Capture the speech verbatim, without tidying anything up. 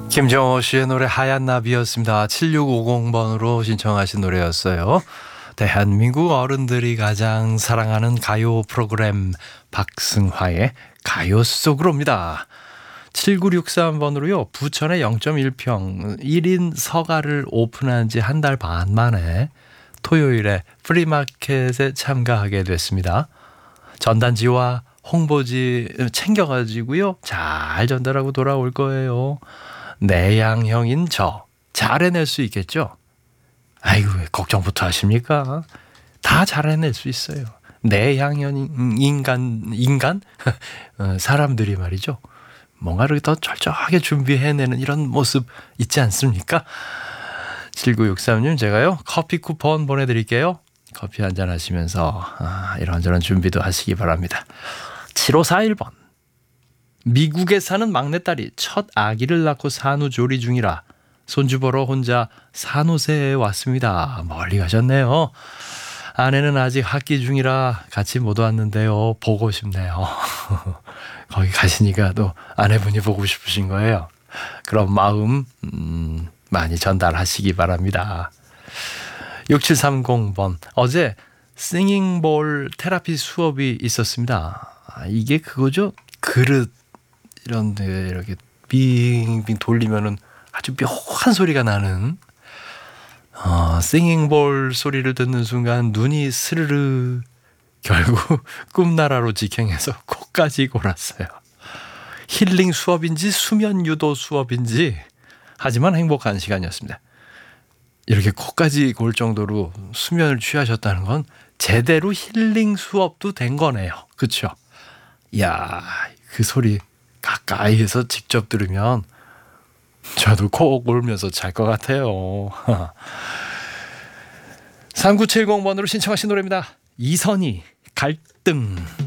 김정호 씨의 노래 하얀 나비였습니다. 칠육오공 번으로 신청하신 노래였어요. 대한민국 어른들이 가장 사랑하는 가요 프로그램 박승화의 가요 속으로입니다. 칠구육삼 번으로요. 부천의 영 점 일 평 일 인 서가를 오픈한 지 한 달 반 만에 토요일에 프리마켓에 참가하게 됐습니다. 전단지와 홍보지 챙겨가지고요. 잘 전달하고 돌아올 거예요. 내향형인 저 잘 해낼 수 있겠죠? 아이고 왜 걱정부터 하십니까? 다 잘 해낼 수 있어요. 내향형 인간 인간 사람들이 말이죠. 뭔가를 더 철저하게 준비해내는 이런 모습 있지 않습니까? 칠구육삼 님 제가요 커피 쿠폰 보내드릴게요. 커피 한잔 하시면서 아, 이런저런 준비도 하시기 바랍니다. 칠오사일 번 미국에 사는 막내딸이 첫 아기를 낳고 산후조리 중이라 손주 보러 혼자 산호세에 왔습니다. 멀리 가셨네요. 아내는 아직 학기 중이라 같이 못 왔는데요. 보고 싶네요. 거기 가시니까 또 아내분이 보고 싶으신 거예요. 그런 마음 음, 많이 전달하시기 바랍니다. 육칠삼공 번 어제 싱잉볼 테라피 수업이 있었습니다. 아, 이게 그거죠? 그릇 이런 데 이렇게 빙빙 돌리면은 아주 묘한 소리가 나는 어, 싱잉볼 소리를 듣는 순간 눈이 스르르 결국 꿈나라로 직행해서 코까지 골았어요. 힐링 수업인지 수면 유도 수업인지 하지만 행복한 시간이었습니다. 이렇게 코까지 골 정도로 수면을 취하셨다는 건 제대로 힐링 수업도 된 거네요. 그렇죠? 이야, 그 소리 가까이에서 직접 들으면 저도 코 골면서 잘 것 같아요. 삼구칠공 번으로 신청하신 노래입니다. 이선희 갈등.